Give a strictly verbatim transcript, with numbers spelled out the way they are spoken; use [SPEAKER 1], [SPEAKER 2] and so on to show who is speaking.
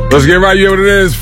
[SPEAKER 1] Let's get right. You know what it is.